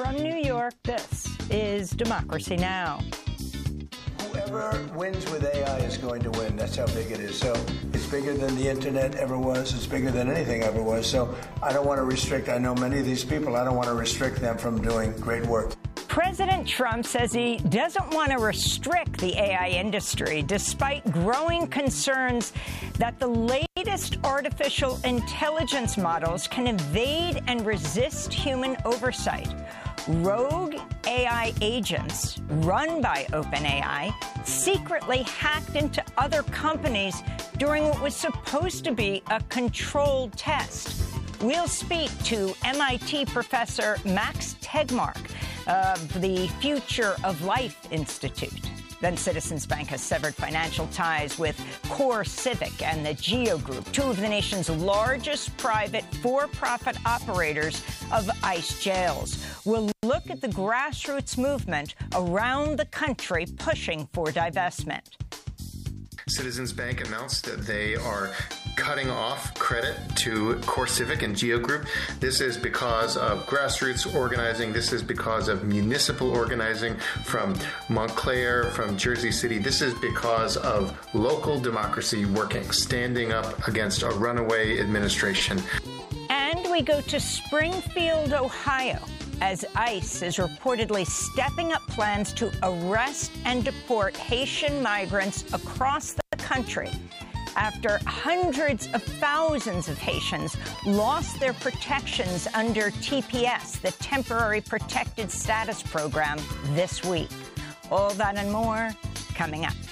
From New York, this is Democracy Now! Whoever wins with AI is going to win. That's how big it is. So it's bigger than the internet ever was. It's bigger than anything ever was. So I don't want to restrict. I know many of these people. I don't want to restrict them from doing great work. President Trump says he doesn't want to restrict the AI industry, despite growing concerns that the latest artificial intelligence models can evade and resist human oversight. Rogue AI agents run by OpenAI secretly hacked into other companies during what was supposed to be a controlled test. We'll speak to MIT professor Max Tegmark of the Future of Life Institute. Then Citizens Bank has severed financial ties with CoreCivic and the GEO Group, two of the nation's largest private for-profit operators of ICE jails. We'll look at the grassroots movement around the country pushing for divestment. Citizens Bank announced that they are cutting off credit to CoreCivic and GEO Group. This is because of grassroots organizing. This is because of municipal organizing from Montclair, from Jersey City. This is because of local democracy working, standing up against a runaway administration. And we go to Springfield, Ohio, as ICE is reportedly stepping up plans to arrest and deport Haitian migrants across the country after hundreds of thousands of Haitians lost their protections under TPS, the Temporary Protected Status Program, this week. All that and more coming up.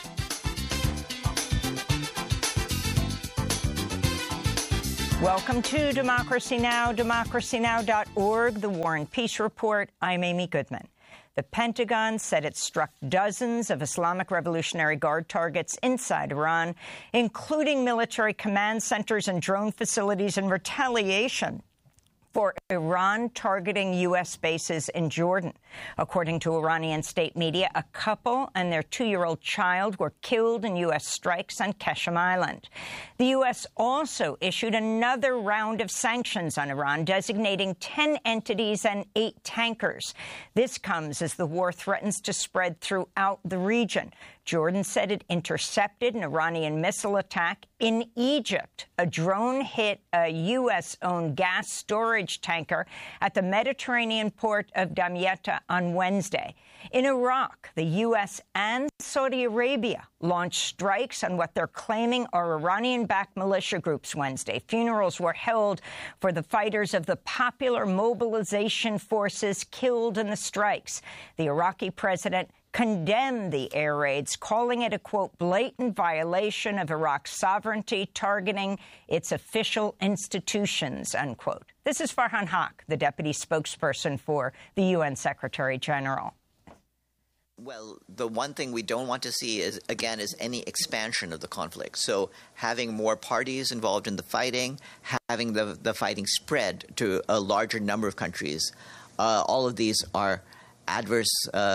Welcome to Democracy Now!, democracynow.org, the War and Peace Report. I'm Amy Goodman. The Pentagon said it struck dozens of Islamic Revolutionary Guard targets inside Iran, including military command centers and drone facilities, in retaliation for Iran targeting U.S. bases in Jordan. According to Iranian state media, a couple and their 2-year-old child were killed in U.S. strikes on Qeshm Island. The U.S. also issued another round of sanctions on Iran, designating 10 entities and 8 tankers. This comes as the war threatens to spread throughout the region. Jordan said it intercepted an Iranian missile attack in Egypt. A drone hit a U.S.-owned gas storage tanker at the Mediterranean port of Damietta on Wednesday. In Iraq, the U.S. and Saudi Arabia launched strikes on what they're claiming are Iranian-backed militia groups Wednesday. Funerals were held for the fighters of the Popular Mobilization Forces killed in the strikes. The Iraqi president condemned the air raids, calling it a, quote, blatant violation of Iraq's sovereignty, targeting its official institutions, unquote. This is Farhan Haq, the deputy spokesperson for the UN Secretary General. Well, the one thing we don't want to see is any expansion of the conflict. So having more parties involved in the fighting, having the fighting spread to a larger number of countries, all of these are adverse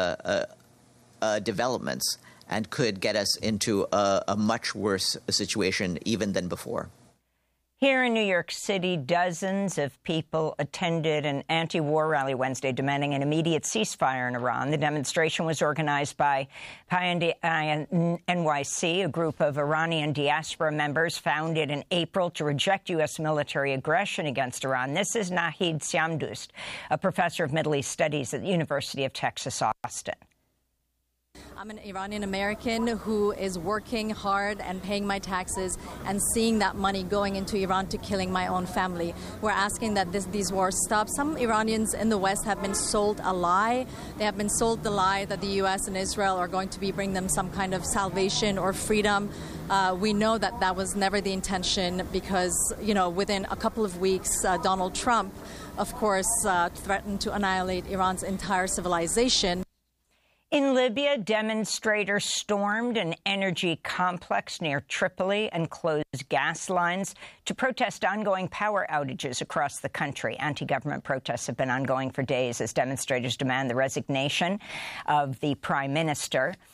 developments and could get us into a much worse situation even than before. Here in New York City, dozens of people attended an anti-war rally Wednesday demanding an immediate ceasefire in Iran. The demonstration was organized by Payam NYC, a group of Iranian diaspora members founded in April to reject U.S. military aggression against Iran. This is Nahid Siamdoust, a professor of Middle East Studies at the University of Texas, Austin. I'm an Iranian-American who is working hard and paying my taxes and seeing that money going into Iran to killing my own family. We're asking that these wars stop. Some Iranians in the West have been sold a lie. They have been sold the lie that the U.S. and Israel are going to bring them some kind of salvation or freedom. We know that that was never the intention because, within a couple of weeks, Donald Trump, of course, threatened to annihilate Iran's entire civilization. In Libya, demonstrators stormed an energy complex near Tripoli and closed gas lines to protest ongoing power outages across the country. Anti-government protests have been ongoing for days as demonstrators demand the resignation of the prime minister.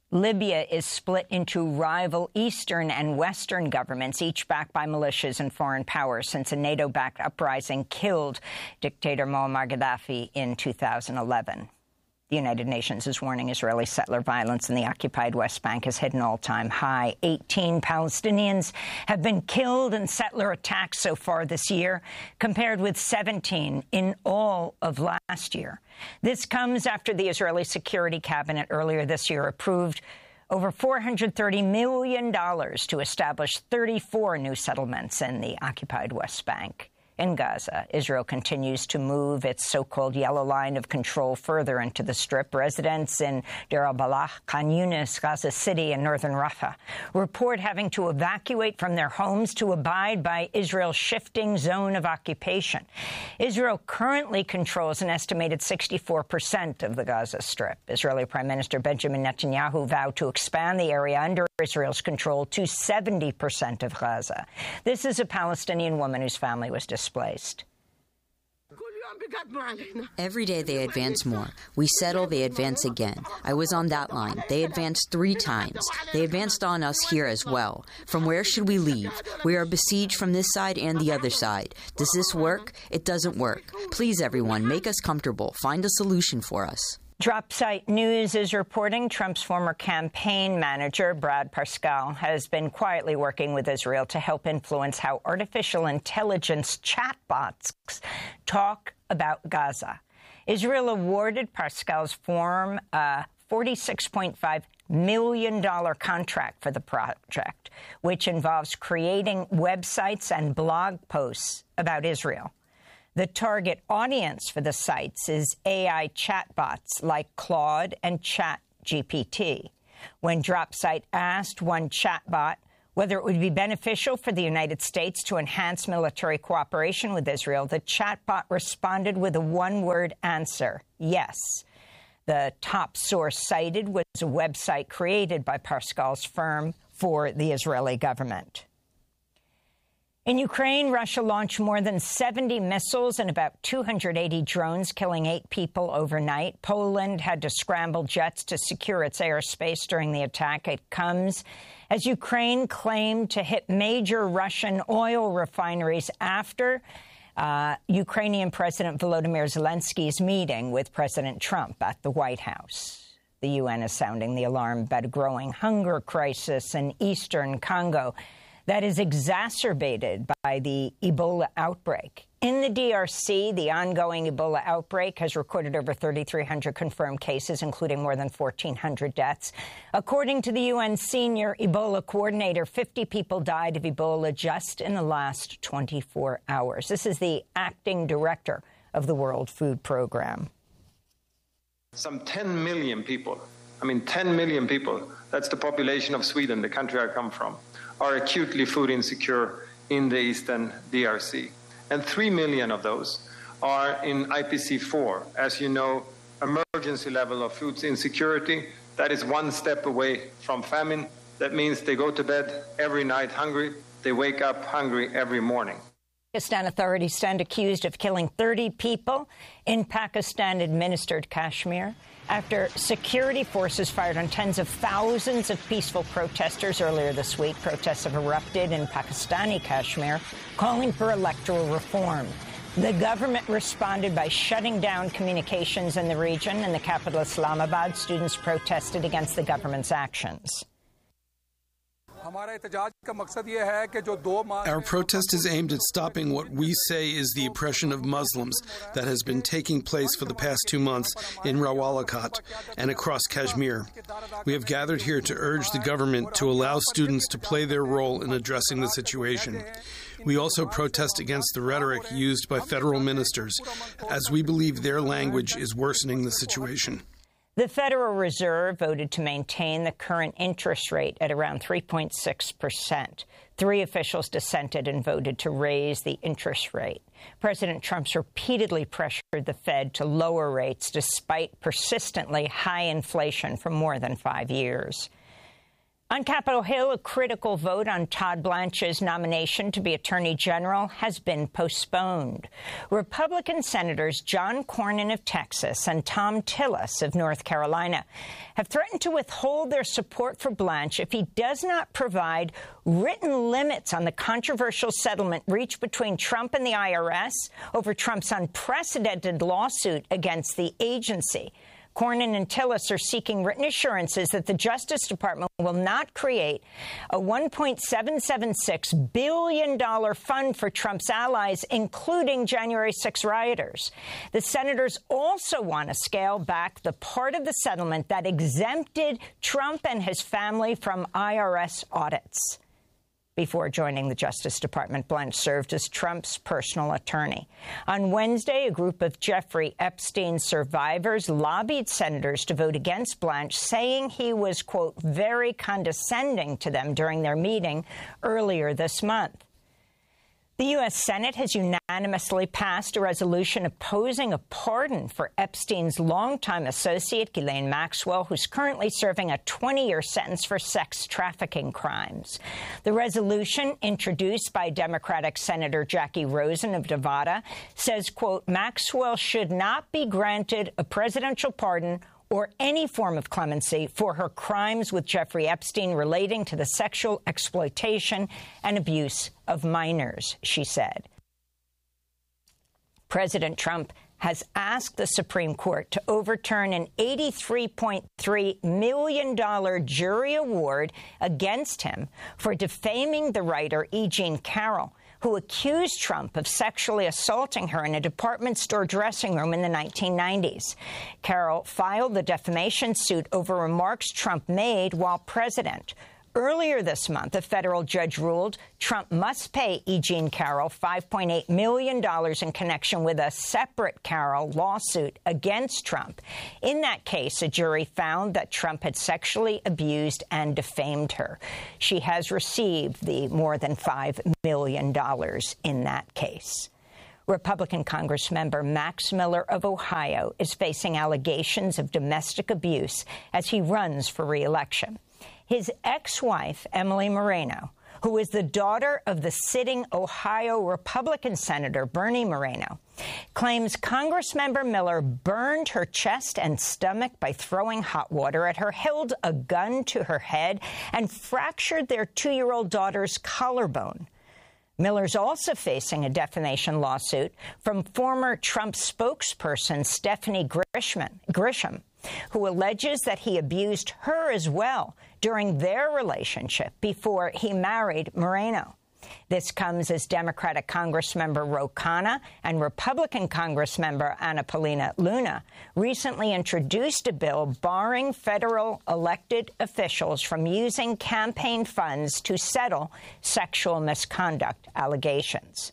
Libya is split into rival eastern and western governments, each backed by militias and foreign powers, since a NATO-backed uprising killed dictator Muammar Gaddafi in 2011. The United Nations is warning Israeli settler violence in the occupied West Bank has hit an all-time high. 18 Palestinians have been killed in settler attacks so far this year, compared with 17 in all of last year. This comes after the Israeli Security Cabinet earlier this year approved over $430 million to establish 34 new settlements in the occupied West Bank. In Gaza, Israel continues to move its so-called yellow line of control further into the Strip. Residents in Deir al-Balah, Khan Yunis, Gaza City, and northern Rafah report having to evacuate from their homes to abide by Israel's shifting zone of occupation. Israel currently controls an estimated 64% of the Gaza Strip. Israeli Prime Minister Benjamin Netanyahu vowed to expand the area under Israel's control to 70% of Gaza. This is a Palestinian woman whose family was displaced. Every day they advance more. We settle, they advance again. I was on that line. They advanced 3 times. They advanced on us here as well. From where should we leave? We are besieged from this side and the other side. Does this work? It doesn't work. Please, everyone, make us comfortable. Find a solution for us. Dropsite News is reporting Trump's former campaign manager, Brad Parscale, has been quietly working with Israel to help influence how artificial intelligence chatbots talk about Gaza. Israel awarded Parscale's firm a $46.5 million contract for the project, which involves creating websites and blog posts about Israel. The target audience for the sites is AI chatbots like Claude and ChatGPT. When Dropsite asked one chatbot whether it would be beneficial for the United States to enhance military cooperation with Israel, the chatbot responded with a one-word answer, yes. The top source cited was a website created by Parscale's firm for the Israeli government. In Ukraine, Russia launched more than 70 missiles and about 280 drones, killing 8 people overnight. Poland had to scramble jets to secure its airspace during the attack. It comes as Ukraine claimed to hit major Russian oil refineries after Ukrainian President Volodymyr Zelensky's meeting with President Trump at the White House. The UN is sounding the alarm about a growing hunger crisis in eastern Congo that is exacerbated by the Ebola outbreak. In the DRC, the ongoing Ebola outbreak has recorded over 3,300 confirmed cases, including more than 1,400 deaths. According to the UN senior Ebola coordinator, 50 people died of Ebola just in the last 24 hours. This is the acting director of the World Food Program. Some 10 million people, 10 million people, that's the population of Sweden, the country I come from, are acutely food insecure in the eastern DRC. And 3 million of those are in IPC4. As you know, emergency level of food insecurity, that is one step away from famine. That means they go to bed every night hungry, they wake up hungry every morning. Pakistan authorities stand accused of killing 30 people in Pakistan-administered Kashmir after security forces fired on tens of thousands of peaceful protesters earlier this week. Protests have erupted in Pakistani Kashmir, calling for electoral reform. The government responded by shutting down communications in the region. In the capital, Islamabad, students protested against the government's actions. Our protest is aimed at stopping what we say is the oppression of Muslims that has been taking place for the past 2 months in Rawalakot and across Kashmir. We have gathered here to urge the government to allow students to play their role in addressing the situation. We also protest against the rhetoric used by federal ministers, as we believe their language is worsening the situation. The Federal Reserve voted to maintain the current interest rate at around 3.6%. 3 officials dissented and voted to raise the interest rate. President Trump's repeatedly pressured the Fed to lower rates despite persistently high inflation for more than 5 years. On Capitol Hill, a critical vote on Todd Blanche's nomination to be Attorney General has been postponed. Republican Senators John Cornyn of Texas and Thom Tillis of North Carolina have threatened to withhold their support for Blanche if he does not provide written limits on the controversial settlement reached between Trump and the IRS over Trump's unprecedented lawsuit against the agency. Cornyn and Tillis are seeking written assurances that the Justice Department will not create a $1.776 billion fund for Trump's allies, including January 6 rioters. The senators also want to scale back the part of the settlement that exempted Trump and his family from IRS audits. Before joining the Justice Department, Blanche served as Trump's personal attorney. On Wednesday, a group of Jeffrey Epstein survivors lobbied senators to vote against Blanche, saying he was, quote, very condescending to them during their meeting earlier this month. The U.S. Senate has unanimously passed a resolution opposing a pardon for Epstein's longtime associate, Ghislaine Maxwell, who's currently serving a 20-year sentence for sex trafficking crimes. The resolution, introduced by Democratic Senator Jackie Rosen of Nevada, says, quote, Maxwell should not be granted a presidential pardon or any form of clemency for her crimes with Jeffrey Epstein relating to the sexual exploitation and abuse of minors, she said. President Trump has asked the Supreme Court to overturn an $83.3 million jury award against him for defaming the writer E. Jean Carroll, who accused Trump of sexually assaulting her in a department store dressing room in the 1990s. Carroll filed the defamation suit over remarks Trump made while president. Earlier this month, a federal judge ruled Trump must pay E. Jean Carroll $5.8 million in connection with a separate Carroll lawsuit against Trump. In that case, a jury found that Trump had sexually abused and defamed her. She has received the more than $5 million in that case. Republican Congressmember Max Miller of Ohio is facing allegations of domestic abuse as he runs for re-election. His ex-wife, Emily Moreno, who is the daughter of the sitting Ohio Republican Senator Bernie Moreno, claims Congressmember Miller burned her chest and stomach by throwing hot water at her, held a gun to her head, and fractured their 2-year-old daughter's collarbone. Miller's also facing a defamation lawsuit from former Trump spokesperson Stephanie Grisham, who alleges that he abused her as well during their relationship before he married Moreno. This comes as Democratic Congressmember Ro Khanna and Republican Congressmember Anna Paulina Luna recently introduced a bill barring federal elected officials from using campaign funds to settle sexual misconduct allegations.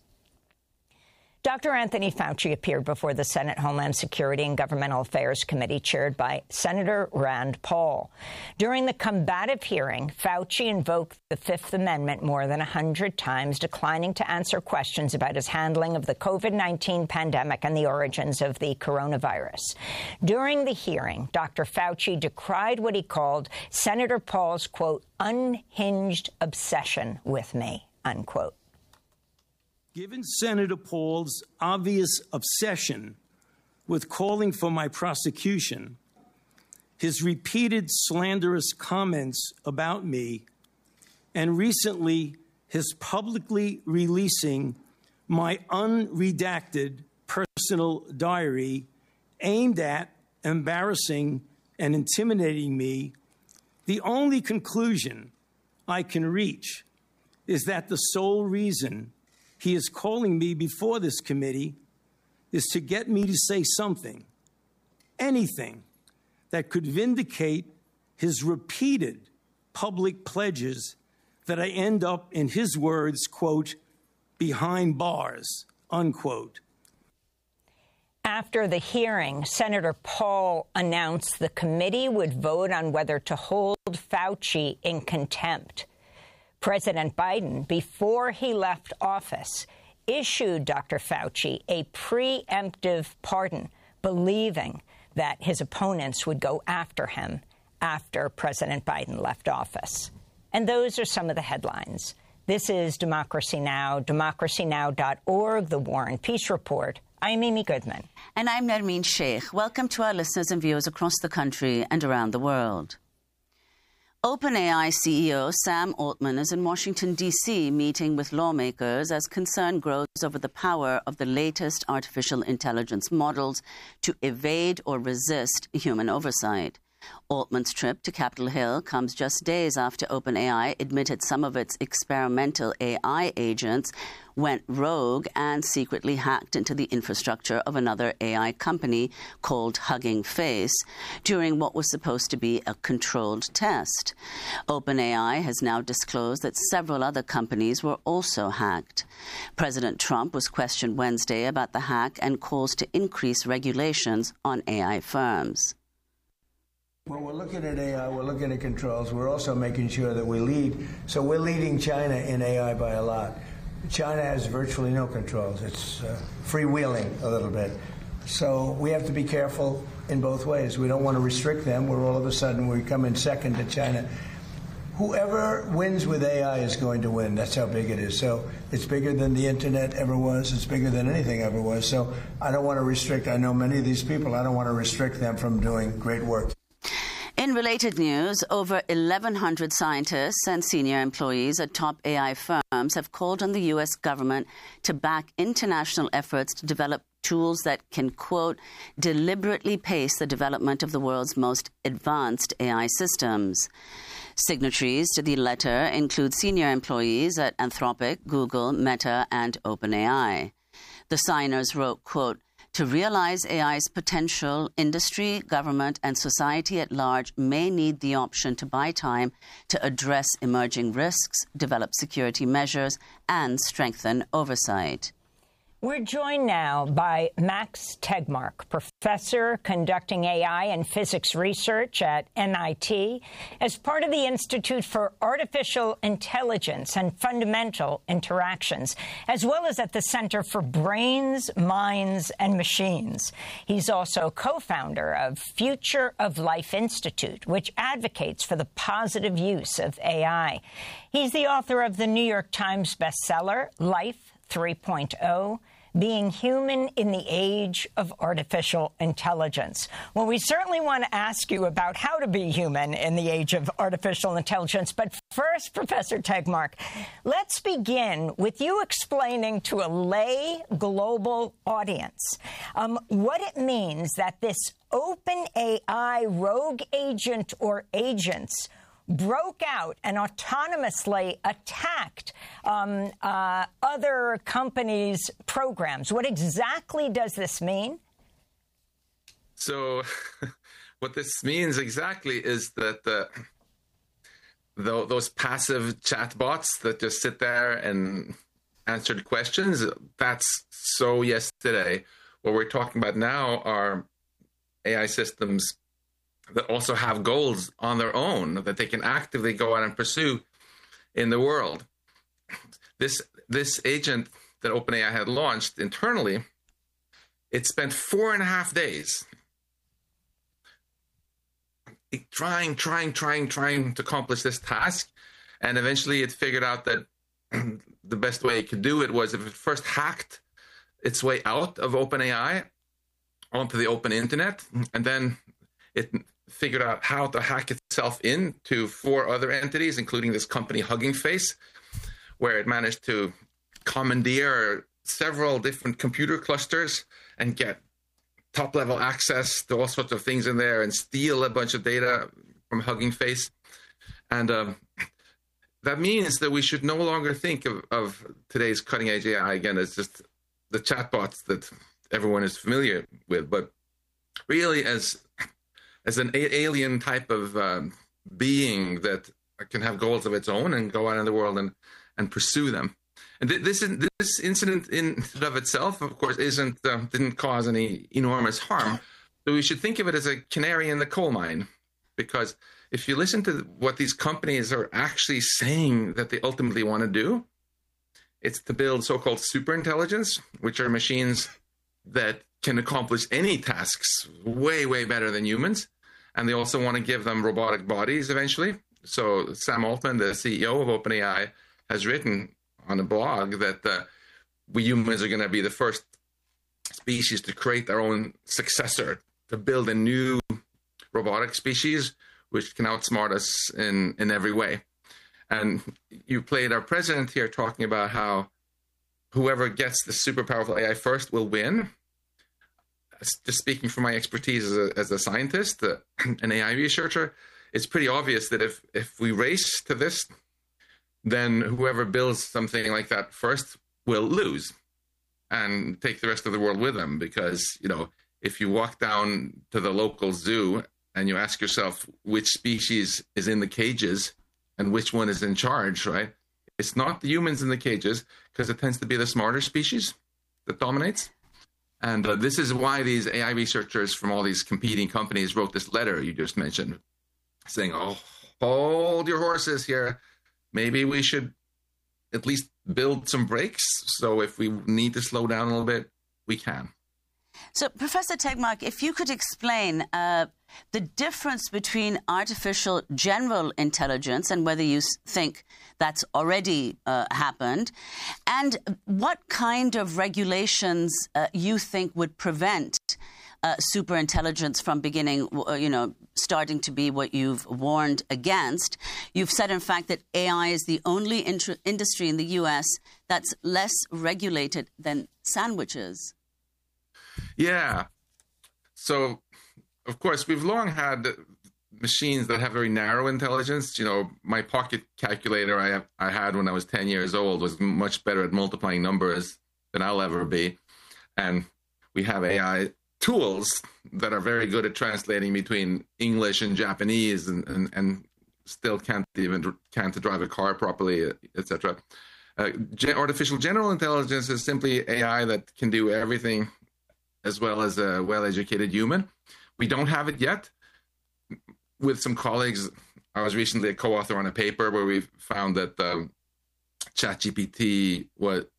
Dr. Anthony Fauci appeared before the Senate Homeland Security and Governmental Affairs Committee chaired by Senator Rand Paul. During the combative hearing, Fauci invoked the Fifth Amendment more than 100 times, declining to answer questions about his handling of the COVID-19 pandemic and the origins of the coronavirus. During the hearing, Dr. Fauci decried what he called Senator Paul's, quote, unhinged obsession with me, unquote. Given Senator Paul's obvious obsession with calling for my prosecution, his repeated slanderous comments about me, and recently his publicly releasing my unredacted personal diary aimed at embarrassing and intimidating me, the only conclusion I can reach is that the sole reason he is calling me before this committee is to get me to say something, anything, that could vindicate his repeated public pledges that I end up, in his words, quote, behind bars, unquote. After the hearing, Senator Paul announced the committee would vote on whether to hold Fauci in contempt. President Biden, before he left office, issued Dr. Fauci a preemptive pardon, believing that his opponents would go after him after President Biden left office. And those are some of the headlines. This is Democracy Now!, democracynow.org, The War and Peace Report. I'm Amy Goodman. And I'm Nermeen Sheikh. Welcome to our listeners and viewers across the country and around the world. OpenAI CEO Sam Altman is in Washington, D.C., meeting with lawmakers as concern grows over the power of the latest artificial intelligence models to evade or resist human oversight. Altman's trip to Capitol Hill comes just days after OpenAI admitted some of its experimental AI agents went rogue and secretly hacked into the infrastructure of another AI company called Hugging Face during what was supposed to be a controlled test. OpenAI has now disclosed that several other companies were also hacked. President Trump was questioned Wednesday about the hack and calls to increase regulations on AI firms. When we're looking at AI, we're looking at controls. We're also making sure that we lead. So we're leading China in AI by a lot. China has virtually no controls. It's freewheeling a little bit. So we have to be careful in both ways. We don't want to restrict them where all of a sudden we come in second to China. Whoever wins with AI is going to win. That's how big it is. So it's bigger than the internet ever was. It's bigger than anything ever was. So I don't want to restrict. I know many of these people. I don't want to restrict them from doing great work. In related news, over 1,100 scientists and senior employees at top AI firms have called on the U.S. government to back international efforts to develop tools that can, quote, deliberately pace the development of the world's most advanced AI systems. Signatories to the letter include senior employees at Anthropic, Google, Meta, and OpenAI. The signers wrote, quote, to realize AI's potential, industry, government, and society at large may need the option to buy time to address emerging risks, develop security measures, and strengthen oversight. We're joined now by Max Tegmark, professor conducting AI and physics research at MIT as part of the Institute for Artificial Intelligence and Fundamental Interactions, as well as at the Center for Brains, Minds, and Machines. He's also co-founder of Future of Life Institute, which advocates for the positive use of AI. He's the author of the New York Times bestseller, Life 3.0, Being Human in the Age of Artificial Intelligence. Well, we certainly want to ask you about how to be human in the age of artificial intelligence. But first, Professor Tegmark, let's begin with you explaining to a lay global audience what it means that this OpenAI rogue agent or agents broke out and autonomously attacked other companies' programs. What exactly does this mean? So what this means exactly is that those passive chatbots that just sit there and answer the questions, that's so yesterday. What we're talking about now are AI systems that also have goals on their own that they can actively go out and pursue in the world. This agent that OpenAI had launched internally, it spent 4.5 days trying to accomplish this task, and eventually it figured out that the best way it could do it was if it first hacked its way out of OpenAI onto the open internet, and then it figured out how to hack itself into 4 other entities, including this company Hugging Face, where it managed to commandeer several different computer clusters and get top-level access to all sorts of things in there and steal a bunch of data from Hugging Face. And that means that we should no longer think of today's cutting-edge AI, again, as just the chatbots that everyone is familiar with, but really as an alien type of being that can have goals of its own and go out in the world and pursue them. And this incident in and of itself, of course, didn't cause any enormous harm. So we should think of it as a canary in the coal mine, because if you listen to what these companies are actually saying that they ultimately want to do, it's to build so-called superintelligence, which are machines that can accomplish any tasks way, way better than humans. And they also want to give them robotic bodies eventually, So Sam Altman, the CEO of OpenAI, has written on a blog that we humans are going to be the first species to create our own successor, to build a new robotic species which can outsmart us in every way. And you played our president here talking about how whoever gets the super powerful AI first will win. Just speaking from my expertise as a scientist, an AI researcher, it's pretty obvious that if we race to this, then whoever builds something like that first will lose and take the rest of the world with them. Because, you know, if you walk down to the local zoo and you ask yourself which species is in the cages and which one is in charge, right? It's not the humans in the cages, because it tends to be the smarter species that dominates. And this is why these AI researchers from all these competing companies wrote this letter you just mentioned, saying, oh, hold your horses here. Maybe we should at least build some brakes. So if we need to slow down a little bit, we can. So, Professor Tegmark, if you could explain the difference between artificial general intelligence and whether you think that's already happened, and what kind of regulations you think would prevent superintelligence from beginning, starting to be what you've warned against. You've said, in fact, that AI is the only industry in the U.S. that's less regulated than sandwiches. Yeah. So, of course, we've long had machines that have very narrow intelligence. You know, my pocket calculator I had when I was 10 years old was much better at multiplying numbers than I'll ever be. And we have AI tools that are very good at translating between English and Japanese and still can't drive a car properly, etc. Artificial general intelligence is simply AI that can do everything as well as a well-educated human. We don't have it yet. With some colleagues, I was recently a co-author on a paper where we found that ChatGPT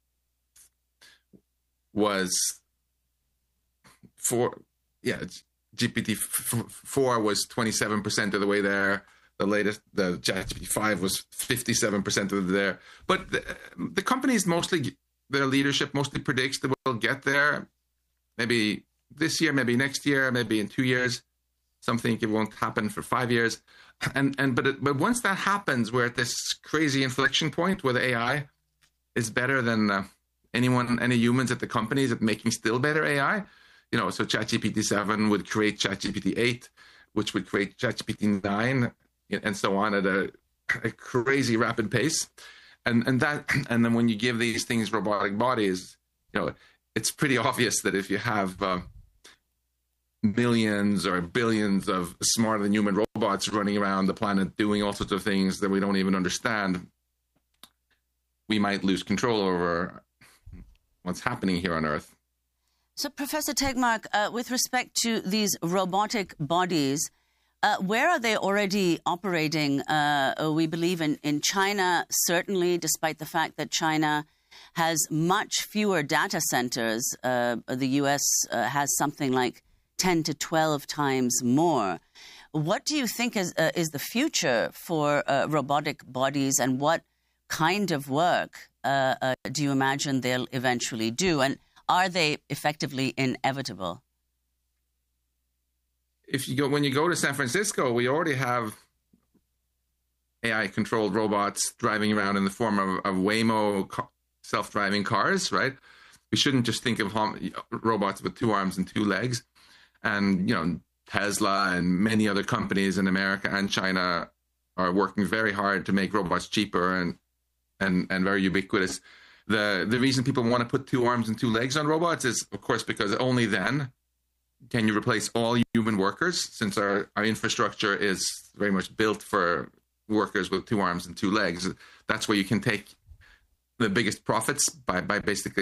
GPT-4 was 27% of the way there. The ChatGPT-5 was 57% of there. But the companies their leadership mostly predicts that we'll get there. Maybe this year, maybe next year, maybe in 2 years. Some think it won't happen for 5 years. But once that happens, we're at this crazy inflection point where the AI is better than any humans at the companies at making still better AI. You know, so ChatGPT-7 would create ChatGPT-8, which would create ChatGPT-9, and so on at a crazy rapid pace. And then when you give these things robotic bodies, you know, it's pretty obvious that if you have millions or billions of smarter than human robots running around the planet doing all sorts of things that we don't even understand, we might lose control over what's happening here on Earth. So, Professor Tegmark, with respect to these robotic bodies, where are they already operating? We believe in China, certainly, despite the fact that China has much fewer data centers. The U.S. has something like 10 to 12 times more. What do you think is the future for robotic bodies, and what kind of work do you imagine they'll eventually do? And are they effectively inevitable? When you go to San Francisco, we already have AI-controlled robots driving around in the form of Waymo self-driving cars, right? We shouldn't just think of robots with 2 arms and 2 legs. And, you know, Tesla and many other companies in America and China are working very hard to make robots cheaper and very ubiquitous. The reason people want to put 2 arms and 2 legs on robots is, of course, because only then can you replace all human workers, since our infrastructure is very much built for workers with 2 arms and 2 legs. That's where you can take the biggest profits by basically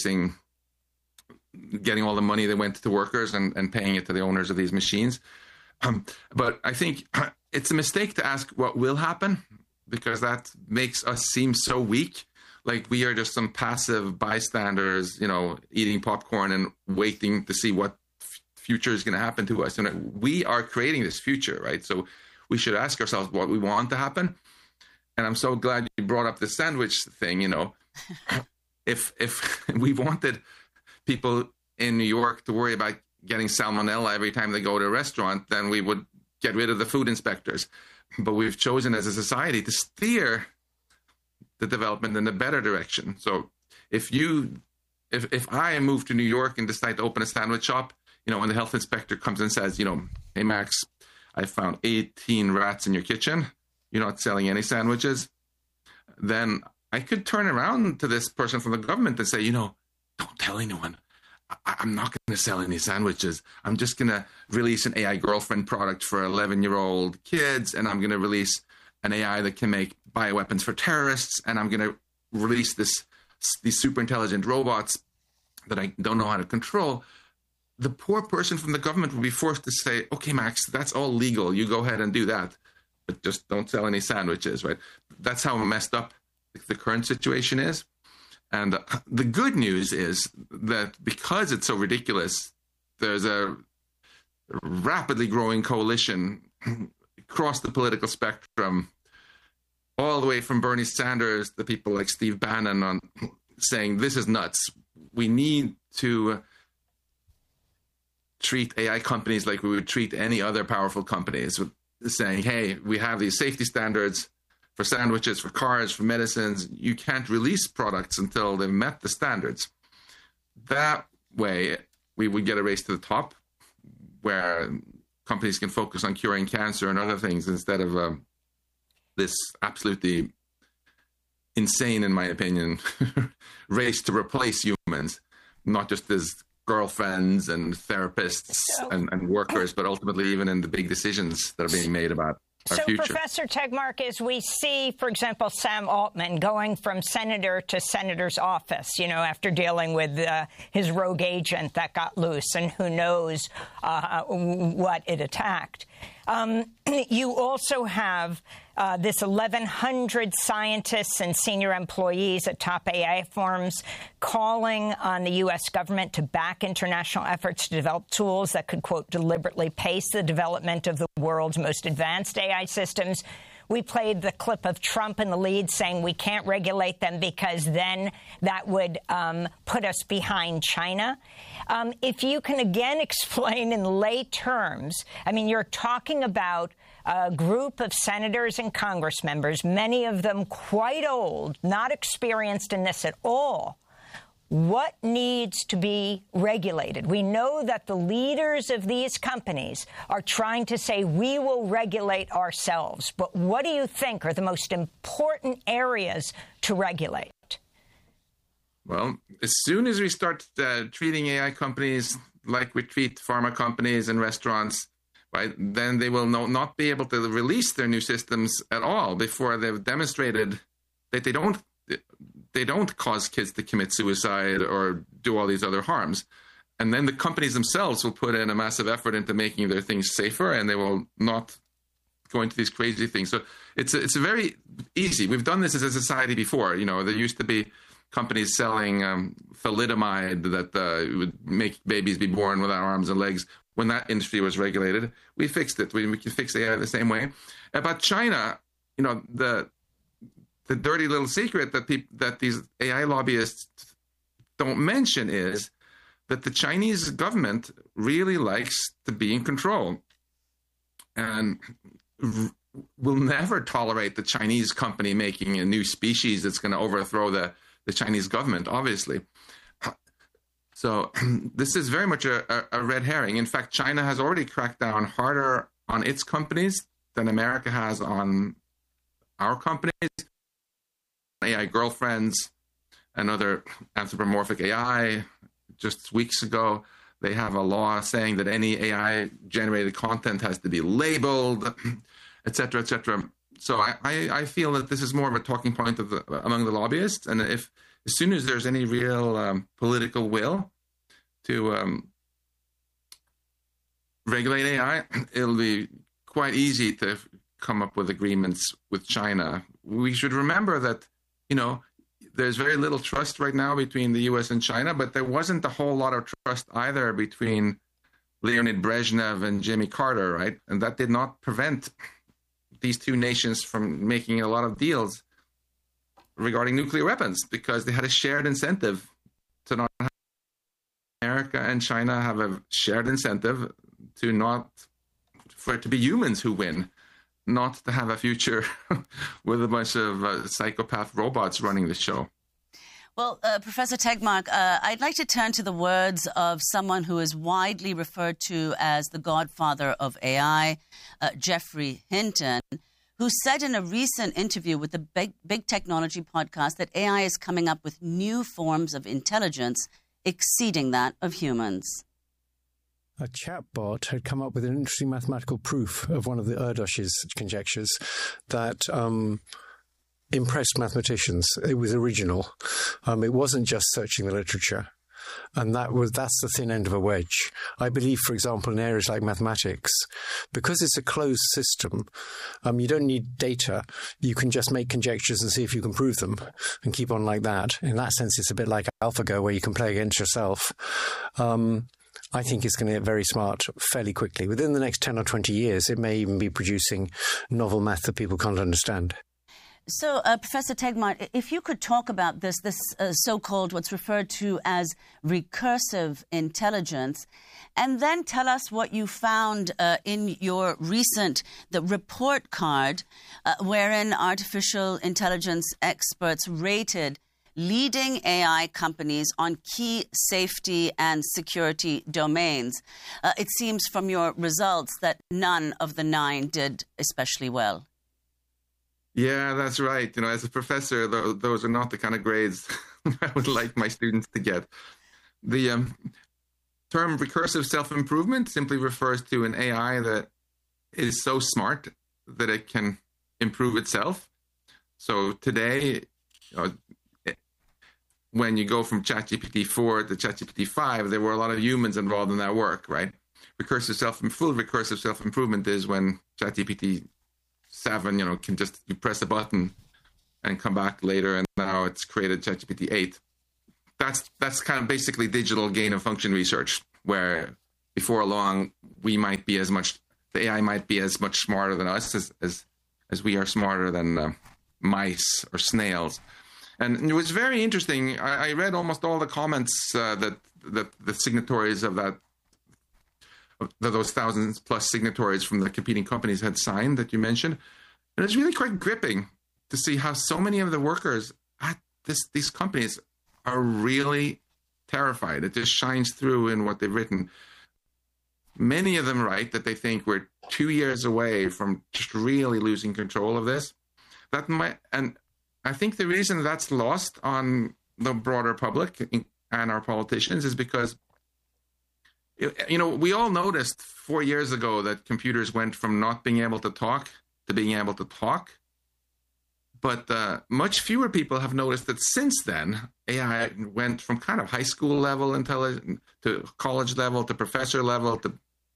getting all the money that went to workers and paying it to the owners of these machines. But I think it's a mistake to ask what will happen, because that makes us seem so weak. Like we are just some passive bystanders, you know, eating popcorn and waiting to see what future is going to happen to us. And we are creating this future, right? So we should ask ourselves what we want to happen. And I'm so glad you brought up the sandwich thing. If we wanted people in New York to worry about getting salmonella every time they go to a restaurant, then we would get rid of the food inspectors. But we've chosen as a society to steer the development in a better direction. So if I move to New York and decide to open a sandwich shop, when the health inspector comes and says, hey, Max, I found 18 rats in your kitchen. You're not selling any sandwiches. Then I could turn around to this person from the government and say, don't tell anyone. I'm not going to sell any sandwiches. I'm just going to release an AI girlfriend product for 11-year-old kids, and I'm going to release an AI that can make bioweapons for terrorists, and I'm going to release these super intelligent robots that I don't know how to control. The poor person from the government will be forced to say, okay, Max, that's all legal. You go ahead and do that, but just don't sell any sandwiches, right? That's how messed up the current situation is. And the good news is that because it's so ridiculous, there's a rapidly growing coalition across the political spectrum, all the way from Bernie Sanders to people like Steve Bannon on saying this is nuts. We need to treat AI companies like we would treat any other powerful companies, saying, hey, we have these safety standards for sandwiches, for cars, for medicines. You can't release products until they've met the standards. That way, we would get a race to the top where companies can focus on curing cancer and other things instead of this absolutely insane, in my opinion, race to replace humans, not just as girlfriends and therapists and workers, but ultimately even in the big decisions that are being made about our future. Professor Tegmark, as we see, for example, Sam Altman going from senator to senator's office, after dealing with his rogue agent that got loose and who knows what it attacked. You also have this 1,100 scientists and senior employees at top AI firms calling on the U.S. government to back international efforts to develop tools that could, quote, deliberately pace the development of the world's most advanced AI systems. We played the clip of Trump in the lead saying we can't regulate them because then that would put us behind China. If you can again explain in lay terms, you're talking about a group of senators and Congress members, many of them quite old, not experienced in this at all. What needs to be regulated? We know that the leaders of these companies are trying to say we will regulate ourselves. But what do you think are the most important areas to regulate? Well, as soon as we start treating AI companies like we treat pharma companies and restaurants, right, then they will not be able to release their new systems at all before they've demonstrated that they don't cause kids to commit suicide or do all these other harms. And then the companies themselves will put in a massive effort into making their things safer, and they will not go into these crazy things. So it's very easy. We've done this as a society before. There used to be companies selling thalidomide that would make babies be born without arms and legs. When that industry was regulated, we fixed it. We can fix AI the same way. About China, the dirty little secret that these AI lobbyists don't mention is that the Chinese government really likes to be in control and will never tolerate the Chinese company making a new species that's going to overthrow the Chinese government, obviously. So this is very much a red herring. In fact, China has already cracked down harder on its companies than America has on our companies. AI girlfriends and other anthropomorphic AI. Just weeks ago, they have a law saying that any AI-generated content has to be labeled, et cetera, et cetera. So I feel that this is more of a talking point among the lobbyists. And as soon as there's any real political will to regulate AI, it'll be quite easy to come up with agreements with China. We should remember that, there's very little trust right now between the U.S. and China, but there wasn't a whole lot of trust either between Leonid Brezhnev and Jimmy Carter, right? And that did not prevent these two nations from making a lot of deals regarding nuclear weapons, because they had a shared incentive to not have America and China have a shared incentive to not, for it to be humans who win, not to have a future with a bunch of psychopath robots running the show. Well, Professor Tegmark, I'd like to turn to the words of someone who is widely referred to as the godfather of AI, Geoffrey Hinton, who said in a recent interview with the Big Technology podcast that AI is coming up with new forms of intelligence exceeding that of humans. A chatbot had come up with an interesting mathematical proof of one of the Erdős's conjectures that impressed mathematicians. It was original. It wasn't just searching the literature. And that's the thin end of a wedge. I believe, for example, in areas like mathematics, because it's a closed system, you don't need data. You can just make conjectures and see if you can prove them and keep on like that. In that sense, it's a bit like AlphaGo, where you can play against yourself. I think it's going to get very smart fairly quickly. Within the next 10 or 20 years, it may even be producing novel math that people can't understand. So, Professor Tegmark, if you could talk about this so-called, what's referred to as recursive intelligence, and then tell us what you found in your the report card, wherein artificial intelligence experts rated leading AI companies on key safety and security domains. It seems from your results that none of the 9 did especially well. Yeah, that's right. You know, as a professor, those are not the kind of grades I would like my students to get. The term recursive self-improvement simply refers to an AI that is so smart that it can improve itself. So today, when you go from ChatGPT 4 to ChatGPT 5, there were a lot of humans involved in that work, right? Full recursive self-improvement is when ChatGPT 7, can just, you press a button and come back later, and now it's created ChatGPT 8. That's kind of basically digital gain of function research, where before long the AI might be as much smarter than us as we are smarter than mice or snails. And it was very interesting. I read almost all the comments that the signatories of those thousands plus signatories from the competing companies had signed that you mentioned. And it's really quite gripping to see how so many of the workers at these companies are really terrified. It just shines through in what they've written. Many of them write that they think we're 2 years away from just really losing control of this. And I think the reason that's lost on the broader public and our politicians is because we all noticed 4 years ago that computers went from not being able to talk to being able to talk. But much fewer people have noticed that since then, AI went from kind of high school level intelligence to college level to professor level to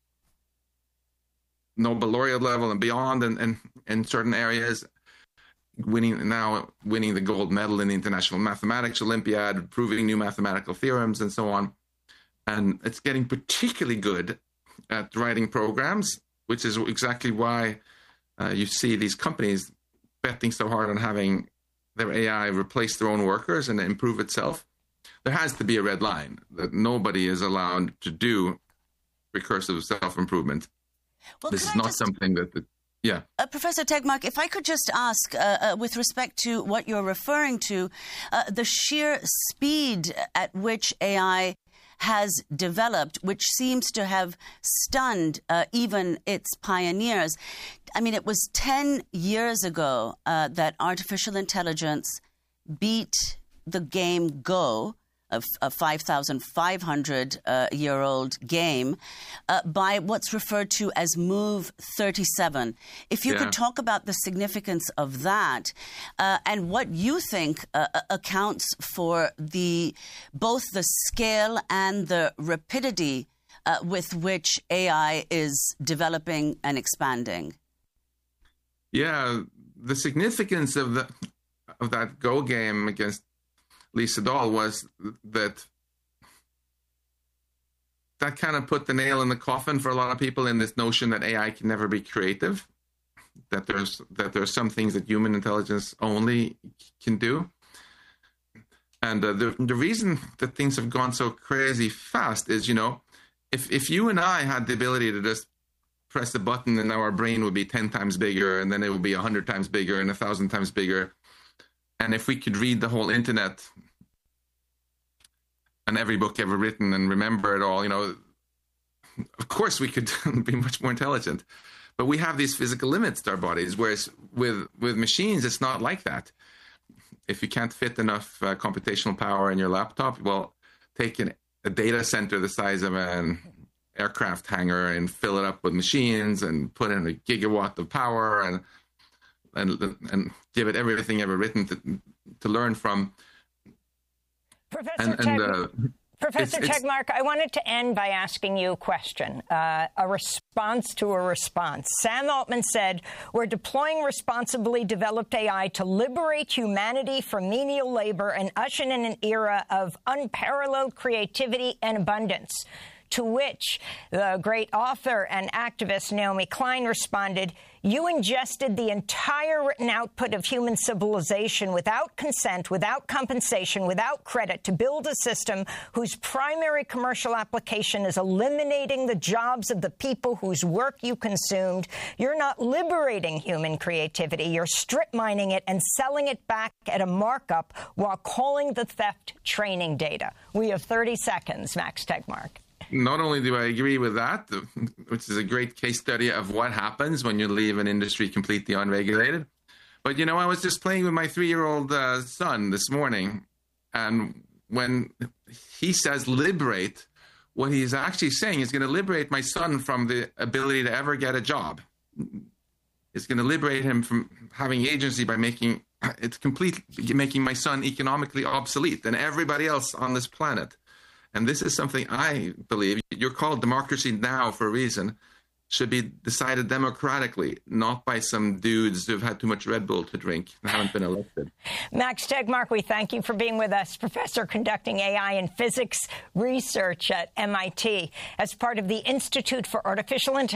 Nobel laureate level and beyond, and in certain areas, winning the gold medal in the International Mathematics Olympiad, proving new mathematical theorems and so on. And it's getting particularly good at writing programs, which is exactly why you see these companies betting so hard on having their AI replace their own workers and improve itself. There has to be a red line that nobody is allowed to do recursive self-improvement. Well, this is not something that... Yeah. Professor Tegmark, if I could just ask, with respect to what you're referring to, the sheer speed at which AI has developed, which seems to have stunned even its pioneers. I mean, it was 10 years ago that artificial intelligence beat the game Go, a 5,500-year-old game, by what's referred to as Move 37. If you could talk about the significance of that and what you think accounts for both the scale and the rapidity with which AI is developing and expanding. Yeah, the significance of that Go game against Lee Sedol was that kind of put the nail in the coffin for a lot of people in this notion that AI can never be creative. that there's some things that human intelligence only can do. And the reason that things have gone so crazy fast is, if you and I had the ability to just press a button and now our brain would be 10 times bigger, and then it would be 100 times bigger and 1,000 times bigger. And if we could read the whole internet and every book ever written and remember it all, of course we could be much more intelligent. But we have these physical limits to our bodies, whereas with machines, it's not like that. If you can't fit enough computational power in your laptop, well, take a data center the size of an aircraft hangar and fill it up with machines and put in a gigawatt of power and give it everything ever written to learn from. Professor Tegmark, I wanted to end by asking you a question, a response to a response. Sam Altman said, we're deploying responsibly developed AI to liberate humanity from menial labor and usher in an era of unparalleled creativity and abundance. To which the great author and activist Naomi Klein responded, you ingested the entire written output of human civilization without consent, without compensation, without credit to build a system whose primary commercial application is eliminating the jobs of the people whose work you consumed. You're not liberating human creativity. You're strip mining it and selling it back at a markup while calling the theft training data. We have 30 seconds, Max Tegmark. Not only do I agree with that, which is a great case study of what happens when you leave an industry completely unregulated, but, I was just playing with my 3-year-old son this morning, and when he says liberate, what he's actually saying is going to liberate my son from the ability to ever get a job. It's going to liberate him from having agency by making my son economically obsolete than everybody else on this planet. And this is something I believe, you're called democracy now for a reason, should be decided democratically, not by some dudes who've had too much Red Bull to drink and haven't been elected. Max Tegmark, we thank you for being with us, professor conducting AI and physics research at MIT as part of the Institute for Artificial Intelligence.